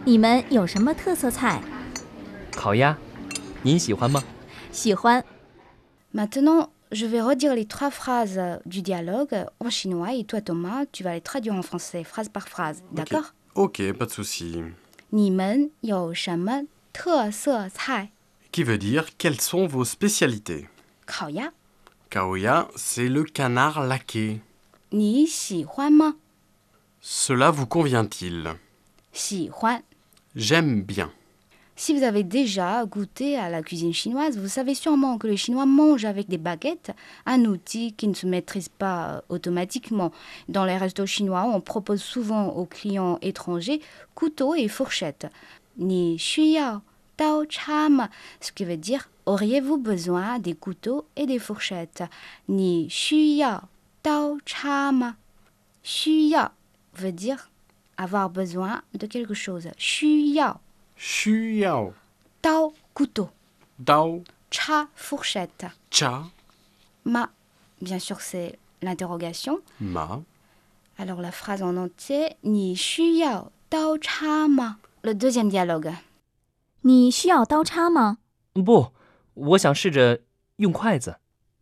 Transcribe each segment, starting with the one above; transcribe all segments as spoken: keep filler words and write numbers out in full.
你们有什么特色菜？ 烤鸭，您喜欢吗？ 喜欢。 Maintenant, je vais redire les trois phrases du dialogue en chinois et toi, Thomas, tu vas les traduire en français, phrase par phrase. D'accord? Ok, pas de souci. 你们有什么特色菜？ Qui veut dire quelles sont vos spécialités? 烤鸭。 Kaoya, c'est le canard laqué. 你喜欢吗？ Cela vous convient-il? 喜欢。 J'aime bien. Si vous avez déjà goûté à la cuisine chinoise, vous savez sûrement que les Chinois mangent avec des baguettes, un outil qui ne se maîtrise pas automatiquement. Dans les restos chinois, on propose souvent aux clients étrangers couteaux et fourchettes. Ni shuyao dao cha ma, ce qui veut dire auriez-vous besoin des couteaux et des fourchettes? Ni shuyao dao cha ma. Shuyao veut dire avoir besoin de quelque chose. Shuyao. Shuyao. Dao, couteau. Dao. Cha, fourchette. Cha. Ma, bien sûr, c'est l'interrogation. Ma. Alors la phrase en entier, Ni shuyao dao cha ma. Le deuxième dialogue. 你需要刀叉吗？ 不，我想试着用筷子。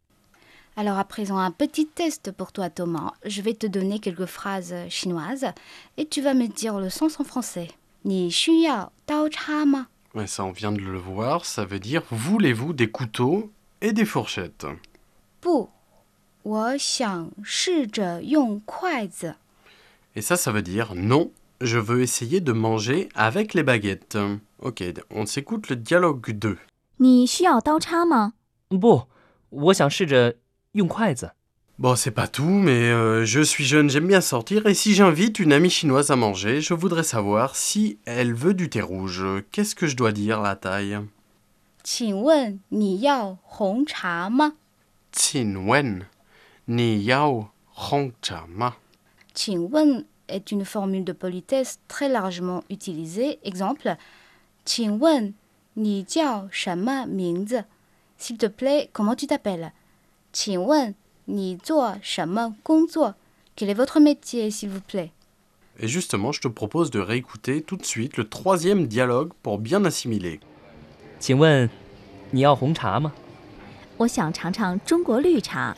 Alors à présent, un petit test pour toi, Thomas. Je vais te donner quelques phrases chinoises et tu vas me dire le sens en français. Ni shuyao dao cha ma. Ouais, ça, on vient de le voir. Ça veut dire voulez-vous des couteaux et des fourchettes? 不，我想试着用筷子。 Et ça, ça veut dire non, je veux essayer de manger avec les baguettes. Ok, on s'écoute le dialogue deux. 你需要刀叉吗？ 不，我想试着用筷子。 Bon, c'est pas tout, mais euh, je suis jeune, j'aime bien sortir, et si j'invite une amie chinoise à manger, je voudrais savoir si elle veut du thé rouge. Qu'est-ce que je dois dire, la taille? 请问你要红茶吗？ Qin wen, ni yao hong cha ma. 请问 est une formule de politesse très largement utilisée. Exemple, 请问你叫什么名字？ S'il te plaît, comment tu t'appelles? 请问你做什么工作？ Quel est votre métier, s'il vous plaît? Et justement, je te propose de réécouter tout de suite le troisième dialogue pour bien assimiler. 请问，你要红茶吗？ 我想尝尝中国绿茶。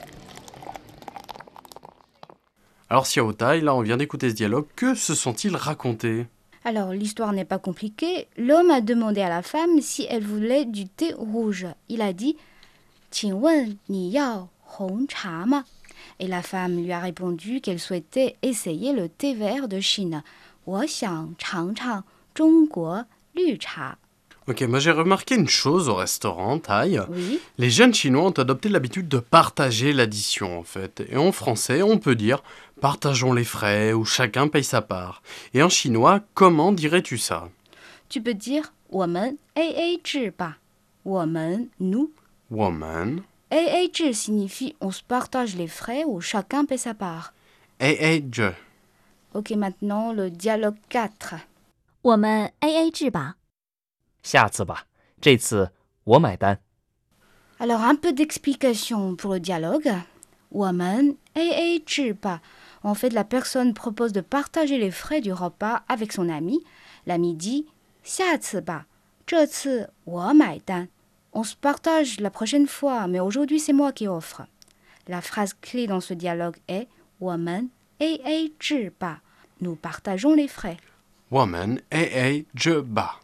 Alors Xiao Tai, là on vient d'écouter ce dialogue, que se sont-ils racontés? Alors, l'histoire n'est pas compliquée. L'homme a demandé à la femme si elle voulait du thé rouge. Il a dit « 请问你要红茶吗？ » Et la femme lui a répondu qu'elle souhaitait essayer le thé vert de Chine. «我想尝尝中国绿茶。 » Ok, moi j'ai remarqué une chose au restaurant, Tai. Oui, Les jeunes Chinois ont adopté l'habitude de partager l'addition en fait. Et en français, on peut dire « partageons les frais » ou « chacun paye sa part ». Et en chinois, comment dirais-tu ça? tu peux dire «我们 A A 制吧。 » 我们 nous. Woman. A A 制 signifie on se partage les frais ou chacun paie sa part. A A je. Ok, maintenant le dialogue quatre. 我们 A A 制吧。 下次吧，这次我买单。 Alors, un peu d'explication pour le dialogue. 我们 A A 制吧. En fait, la personne propose de partager les frais du repas avec son ami. L'ami dit 下次吧，这次我买单. On se partage la prochaine fois, mais aujourd'hui c'est moi qui offre. La phrase clé dans ce dialogue est 我们 A A 制吧. Nous partageons les frais. Woman A A je ba.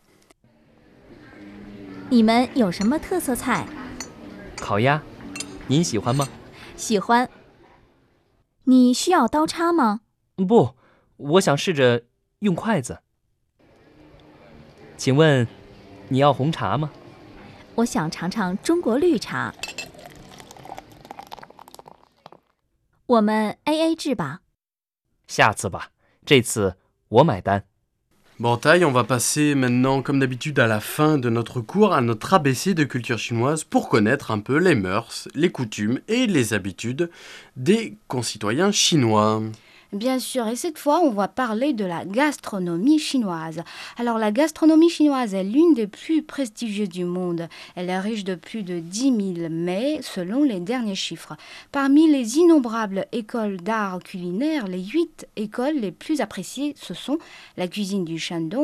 你们有什么特色菜？ 烤鸭，您喜欢吗？ 喜欢。你需要刀叉吗？ 不，我想试着用筷子。请问，你要红茶吗？ 我想尝尝中国绿茶。我们 A A 制吧。 下次吧，这次我买单。 Bon, Tai, on va passer maintenant, comme d'habitude, à la fin de notre cours, à notre A B C de culture chinoise pour connaître un peu les mœurs, les coutumes et les habitudes des concitoyens chinois. Bien sûr, et cette fois, on va parler de la gastronomie chinoise. Alors, la gastronomie chinoise est l'une des plus prestigieuses du monde. Elle est riche de plus de dix mille mets, selon les derniers chiffres. Parmi les innombrables écoles d'art culinaire, les huit écoles les plus appréciées, ce sont la cuisine du Shandong,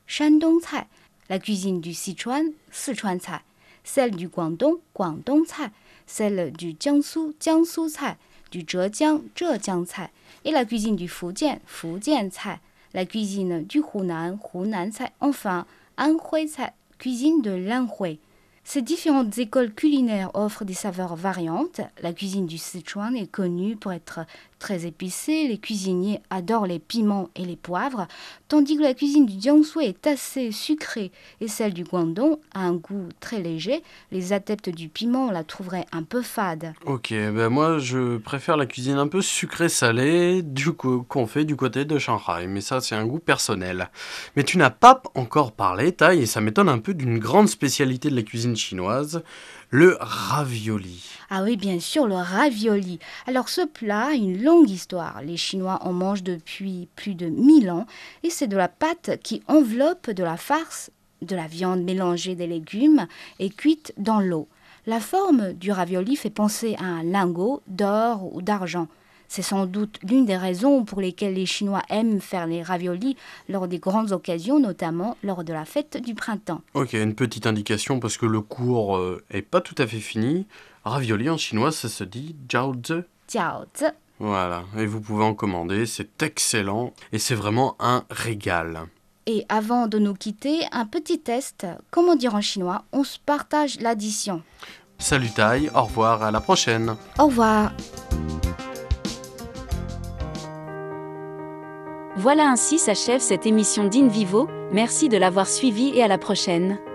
Shandong Cai, la cuisine du Sichuan, Sichuan Cai, celle du Guangdong, Guangdong Cai, celle du Jiangsu, Jiangsu Cai, du Zhejiang, Zhejiang Cai, et la cuisine du Fujian, Fujian Cai, la cuisine du Hunan, Hunan Cai, enfin, Anhui Cai, cuisine de l'Anhui. Ces différentes écoles culinaires offrent des saveurs variantes. La cuisine du Sichuan est connue pour être très épicée. Les cuisiniers adorent les piments et les poivres, tandis que la cuisine du Jiangsu est assez sucrée et celle du Guangdong a un goût très léger. Les adeptes du piment la trouveraient un peu fade. Ok, ben moi je préfère la cuisine un peu sucrée-salée du coup, qu'on fait du côté de Shanghai, mais ça c'est un goût personnel. Mais tu n'as pas encore parlé, Tai, et ça m'étonne un peu d'une grande spécialité de la cuisine chinoise, le ravioli. Ah oui, bien sûr, le ravioli. Alors ce plat a une longue histoire. Les Chinois en mangent depuis plus de mille ans et c'est de la pâte qui enveloppe de la farce, de la viande mélangée des légumes et cuite dans l'eau. La forme du ravioli fait penser à un lingot d'or ou d'argent. C'est sans doute l'une des raisons pour lesquelles les Chinois aiment faire les raviolis lors des grandes occasions, notamment lors de la fête du printemps. Ok, une petite indication parce que le cours euh, est pas tout à fait fini. Ravioli en chinois, ça se dit jiaozi. Jiaozi. Voilà, et vous pouvez en commander, c'est excellent et c'est vraiment un régal. Et avant de nous quitter, un petit test. Comment dire en chinois? On se partage l'addition. Salut Tai, au revoir, à la prochaine. Au revoir. Voilà, ainsi s'achève cette émission d'In Vivo. Merci de l'avoir suivie et à la prochaine.